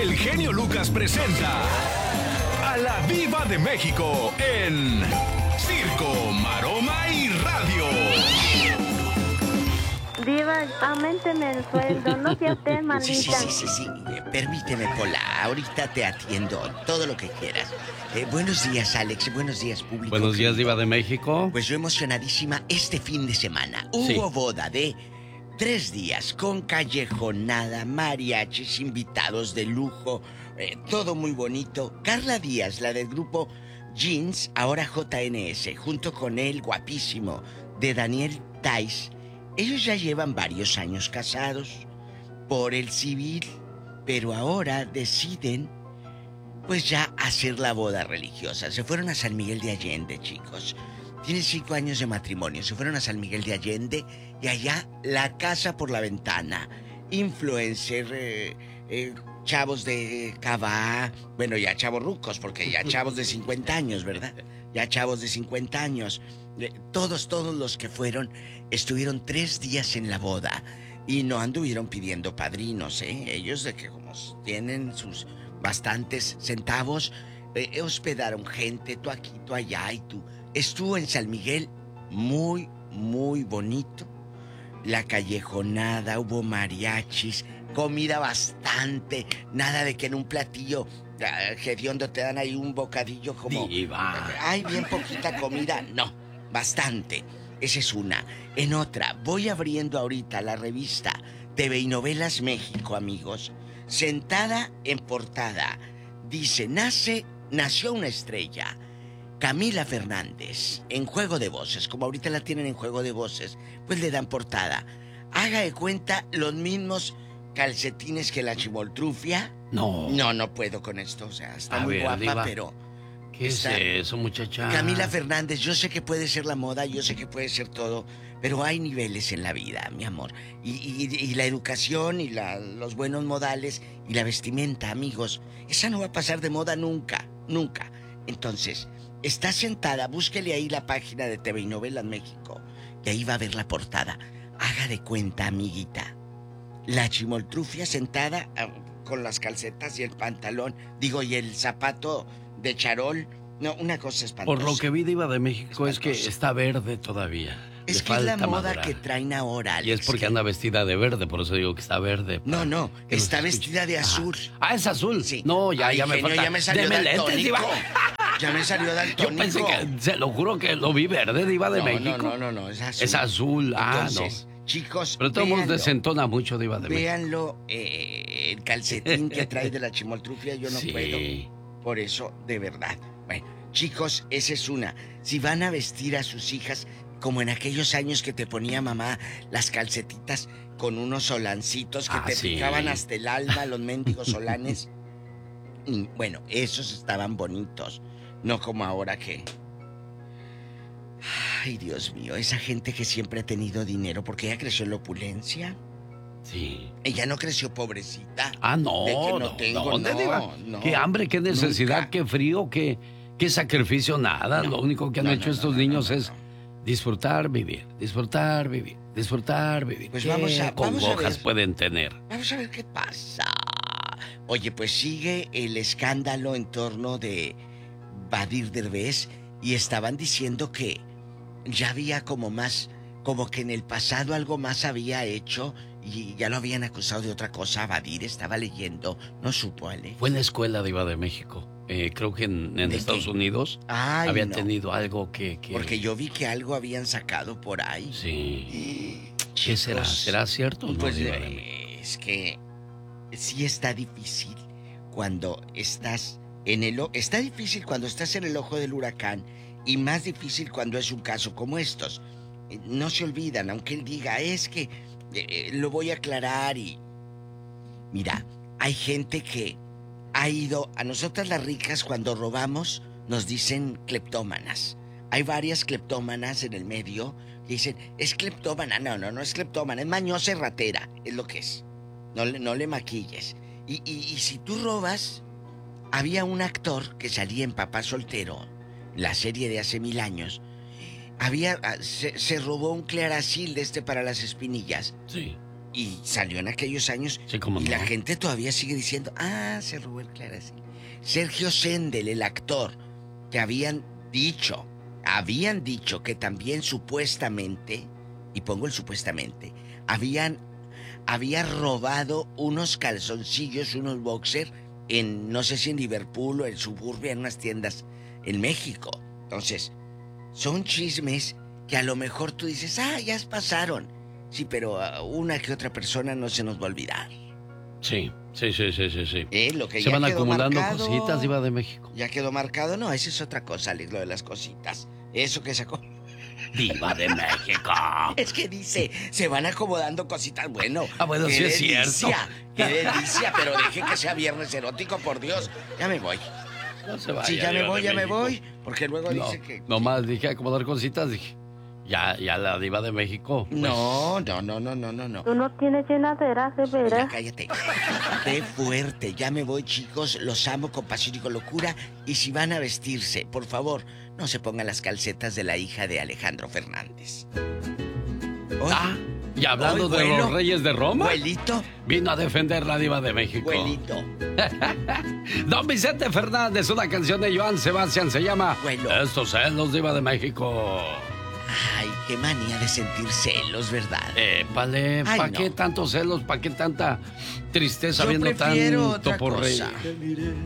el genio Lucas presenta a la Diva de México en Circo, Maroma y Radio. Diva, auménteme el sueldo, no sea usted maldita. Sí. Permíteme, Pola, ahorita te atiendo, todo lo que quieras. Buenos días, Alex, buenos días, público. Buenos días, Diva de México. Pues yo emocionadísima este fin de semana. Hubo boda de 3 días con callejonada, mariachis, invitados de lujo, todo muy bonito. Carla Díaz, la del grupo Jeans, ahora JNS, junto con el guapísimo de Daniel Tais. Ellos ya llevan varios años casados por el civil, pero ahora deciden pues ya hacer la boda religiosa. Se fueron a San Miguel de Allende, chicos. Tienen 5 años de matrimonio. Se fueron a San Miguel de Allende y allá la casa por la ventana. Influencer, chavos de Cabá, bueno, ya chavos rucos, porque ya chavos de 50 años, ¿verdad? Ya chavos de 50 años. Todos los que fueron estuvieron 3 días en la boda y no anduvieron pidiendo padrinos, ¿eh? Ellos de que como tienen sus bastantes centavos, hospedaron gente, tú aquí, tú allá y tú. Estuvo en San Miguel muy, muy bonito. La callejonada, hubo mariachis, comida bastante, nada de que en un platillo hediondo te dan ahí un bocadillo como... Diva. Hay bien poquita comida, no, bastante. Esa es una. En otra, voy abriendo ahorita la revista TV y Novelas México, amigos. Sentada en portada, dice, nació una estrella. Camila Fernández, en Juego de Voces, como ahorita la tienen en Juego de Voces, pues le dan portada. Haga de cuenta los mismos calcetines que la Chimoltrufia. No puedo con esto, o sea, está muy guapa, Diva, pero... ¿Qué es eso, muchacha? Camila Fernández, yo sé que puede ser la moda, yo sé que puede ser todo, pero hay niveles en la vida, mi amor. Y la educación y los buenos modales y la vestimenta, amigos, esa no va a pasar de moda nunca, nunca. Entonces, está sentada, búsquele ahí la página de TV y Novelas México, y ahí va a ver la portada. Haga de cuenta, amiguita, la Chimoltrufia sentada con las calcetas y el pantalón, y el zapato de charol. No, una cosa espantosa. Por lo que vi, Diva de México, es que está verde todavía. Es que es la moda que traen ahora, Alex. Y es porque anda vestida de verde, por eso digo que está verde. No, está vestida de azul. ¿Es azul? Sí. No, ya me falta. Ya me salió daltónico. Ya me salió daltónico. Yo pensé que, se lo juro que lo vi verde, Diva de México. No, es azul. Es azul, Entonces, chicos, pero todo el mundo desentona mucho, Diva de México. Véanlo, el calcetín que trae de la Chimoltrufia, yo no puedo. Por eso, de verdad. Bueno, chicos, esa es una. Si van a vestir a sus hijas, como en aquellos años que te ponía mamá las calcetitas con unos solancitos que te picaban hasta el alma, los mendigos solanes. Bueno, esos estaban bonitos. No como ahora que... Ay, Dios mío, esa gente que siempre ha tenido dinero, porque ella creció en la opulencia. Sí. Ella no creció pobrecita. No. De que no tengo, ¿Dónde, Diva? No. Qué hambre, qué necesidad, Nunca. qué frío, qué sacrificio, nada. Lo único que han hecho estos niños es disfrutar, vivir, disfrutar, vivir, disfrutar, vivir. Pues ¿Qué vamos a congojas ver. pueden tener? Vamos a ver qué pasa. Oye, pues sigue el escándalo en torno de Badir Derbez y estaban diciendo que ya había como que en el pasado algo más había hecho y ya lo habían acusado de otra cosa. Badir estaba leyendo, no supo, Ale. Fue en la escuela, Diva de México. Creo que en Estados Unidos había tenido algo que... Porque yo vi que algo habían sacado por ahí. Sí. Chicos, ¿Qué será? ¿Será cierto o no, pues Diva de México? es que sí está difícil cuando estás en está difícil cuando estás en el ojo del huracán y más difícil cuando es un caso como estos. No se olvidan, aunque él diga, es que lo voy a aclarar y... Mira, hay gente que ha ido... A nosotras las ricas cuando robamos nos dicen cleptómanas. Hay varias cleptómanas en el medio que dicen, es cleptómana. No es cleptómana, es mañosa y ratera, es lo que es. No le maquilles. Y si tú robas... Había un actor que salía en Papá Soltero, la serie de hace 1000 años. Se robó un Claracil de para las espinillas. Sí. Y salió en aquellos años. Sí, cómo y no. la gente todavía sigue diciendo, se robó el Clara, sí. Sergio Sendel, el actor, que habían dicho que también supuestamente, y pongo el supuestamente, había robado unos calzoncillos, unos boxers, en, no sé si en Liverpool o en Suburbia, en unas tiendas en México. Entonces, son chismes que a lo mejor tú dices, ya pasaron. Sí, pero a una que otra persona no se nos va a olvidar. Sí. Lo que se ya van quedó acumulando marcado, cositas, Diva de México. Ya quedó marcado, no, esa es otra cosa, Alex, lo de las cositas. Eso que sacó. Diva de México. Es que dice, se van acomodando cositas, bueno. Bueno, sí es cierto. Qué delicia, pero deje que sea viernes erótico, por Dios. Ya me voy. No se vaya. Sí, ya me voy, porque luego dice que... Nomás dije acomodar cositas, dije, ya la Diva de México. Pues. No. Tú no tienes llenadera, de veras. Ya cállate. Qué fuerte. Ya me voy, chicos. Los amo con pasión y con locura. Y si van a vestirse, por favor, no se pongan las calcetas de la hija de Alejandro Fernández. Y hablando de los Reyes de Roma, Abuelito, vino a defender la Diva de México. abuelito. Don Vicente Fernández, una canción de Joan Sebastián, se llama Abuelo. Estos celos, Diva de México. Ay, qué manía de sentir celos, ¿verdad? Épale, Ay, ¿para no. qué tantos celos? ¿Para qué tanta tristeza Yo viendo prefiero tanto otra por rey? cosa. Te miré